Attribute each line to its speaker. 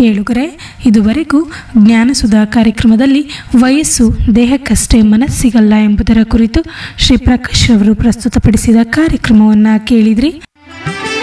Speaker 1: ಕೇಳುಗರೆ, ಇದುವರೆಗೂ ಜ್ಞಾನಸುಧಾ ಕಾರ್ಯಕ್ರಮದಲ್ಲಿ ವಯಸ್ಸು ದೇಹಕ್ಕಷ್ಟೇ ಮನಸ್ಸಿಗಲ್ಲ ಎಂಬುದರ ಕುರಿತು ಶ್ರೀ ಪ್ರಕಾಶ್ ಅವರು ಪ್ರಸ್ತುತಪಡಿಸಿದ ಕಾರ್ಯಕ್ರಮವನ್ನು ಕೇಳಿದ್ರಿ.